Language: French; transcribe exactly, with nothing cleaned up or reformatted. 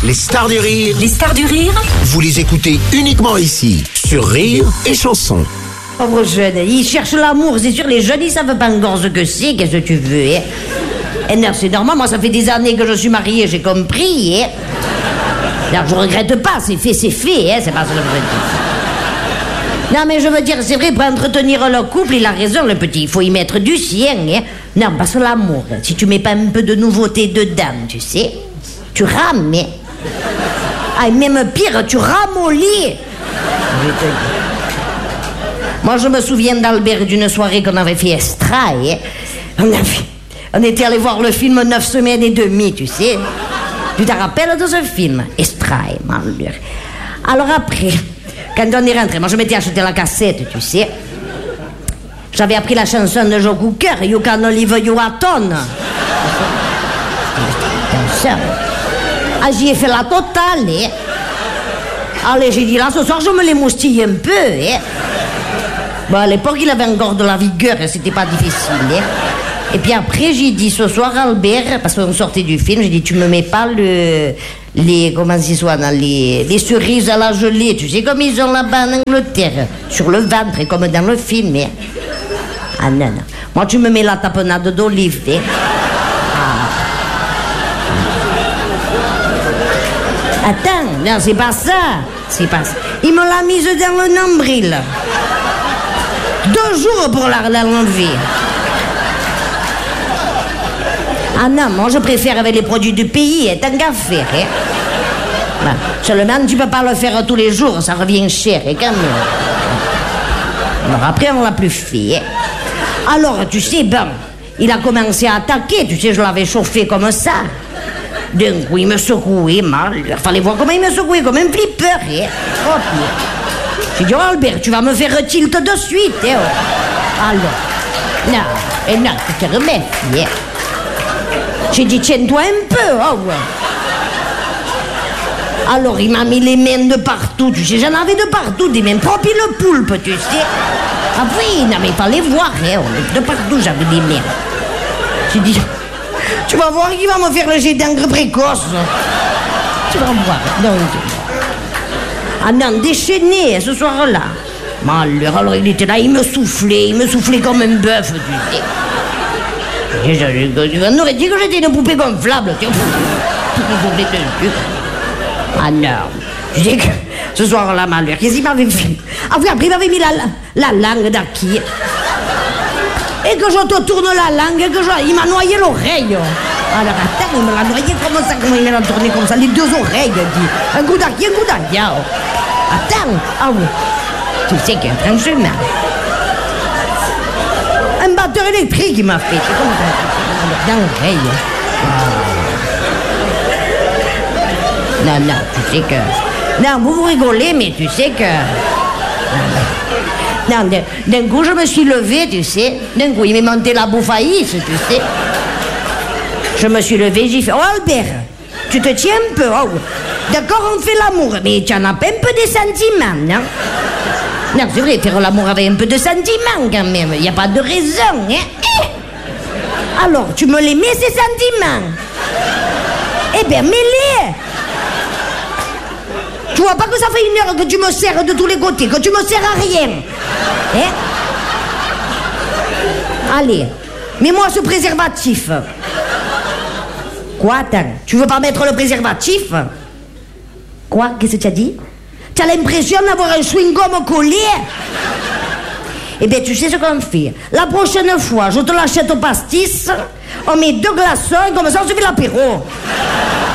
Les stars du rire. Les stars du rire. Vous les écoutez uniquement ici, sur Rire et Chanson. Pauvre jeune, ils cherchent l'amour, c'est sûr, les jeunes, ils savent pas encore ce que c'est, qu'est-ce que tu veux, hein. Et non, c'est normal, moi, ça fait des années que je suis mariée, j'ai compris, hein. Alors, je regrette pas, c'est fait, c'est fait, hein, c'est pas ce que je veux dire. Non, mais je veux dire, c'est vrai, pour entretenir le couple, il a raison, le petit, il faut y mettre du sien, hein. Non, parce que l'amour, si tu mets pas un peu de nouveauté dedans, tu sais, tu rames, hein. Ah, et même pire, tu ramollis. Je te dis. Moi, je me souviens d'Albert d'une soirée qu'on avait fait extra, hein. On, avait, on était allé voir le film Neuf semaines et demie, tu sais. Tu te rappelles de ce film? Extra, hein, alors après, quand on est rentré, moi je m'étais acheté la cassette, tu sais. J'avais appris la chanson de Joe Cooker, You Can Live You Aton. Ah, j'y ai fait la totale, hein. Allez, j'ai dit là, ce soir, je me l'ai moustillé un peu, hein. Bon, à l'époque, il avait encore de la vigueur, et c'était pas difficile, hein. Et puis après, j'ai dit, ce soir, Albert, parce qu'on sortait du film, j'ai dit, tu me mets pas le... les... comment c'est soit, les... les cerises à la gelée, tu sais, comme ils ont là-bas en Angleterre, sur le ventre, comme dans le film, hein. Ah non, non. Moi, tu me mets la tapenade d'olive, hein. Ah. Attends, non, c'est pas ça. C'est pas ça. Il me l'a mise dans le nombril. Deux jours pour la l'enlever. Ah non, moi je préfère avec les produits du pays, hein, tant qu'à faire, hein. Ben, seulement tu peux pas le faire tous les jours, ça revient cher, hein, quand même. Alors après on l'a plus fait, hein. Alors tu sais, ben, il a commencé à attaquer, tu sais, je l'avais chauffé comme ça. D'un coup il me secouait mal, il fallait voir comment il me secouait, comme un flipper, hein. Oh, j'ai dit, oh Albert, tu vas me faire tilt de suite, hein. Oh. Alors, non, et non, tu te remets, hein. J'ai dit, tiens-toi un peu, oh ouais. Alors, il m'a mis les mains de partout, tu sais, j'en avais de partout, des mains propres et le poulpe, tu sais. Ah oui, non, mais il fallait voir, hein, de partout, j'avais des mains. J'ai dit, tu vas voir qu'il va me faire le jet d'encre précoce. Tu vas voir, non, ah non, déchaîné, ce soir-là. Malheur, alors il était là, il me soufflait, il me soufflait comme un bœuf, tu sais. On aurait dit que j'étais une poupée gonflable. Ah non. Je dis que ce soir-là, malheur, qu'est-ce qu'il m'avait fait? Ah oui, après il m'avait mis la, la langue d'Aki. Et que je te tourne la langue, et que je, il m'a noyé l'oreille. Alors attends, il me l'a noyé comme ça, comment il me l'a tourné comme ça, les deux oreilles, dit. Un coup d'Aki, un coup d'Aki. Attends, ah oui. Tu sais que franchement... Un batteur électrique, il m'a fait. C'est comme ça. Dans l'oreille. Non, non, tu sais que... Non, vous vous rigolez, mais tu sais que... Non, d'un coup, je me suis levée, tu sais. D'un coup, il m'est monté la bouffaïsse, tu sais. Je me suis levée, j'ai fait... Oh, Albert, tu te tiens un peu, oh. D'accord, on fait l'amour, mais tu en as pas un peu de sentiments, non? Non, c'est vrai, faire l'amour avec un peu de sentiment quand même. Il n'y a pas de raison, hein. Eh, alors, tu me les mets, ces sentiments? Eh bien, mets-les. Tu vois pas que ça fait une heure que tu me serres de tous les côtés, que tu me sers à rien, hein? Allez, mets-moi ce préservatif. Quoi, attends, tu veux pas mettre le préservatif? Quoi, qu'est-ce que tu as dit? Tu as l'impression d'avoir un chewing-gum collé? Eh bien, tu sais ce qu'on fait. La prochaine fois, je te l'achète au pastis, on met deux glaçons et comme ça, on se fait l'apéro.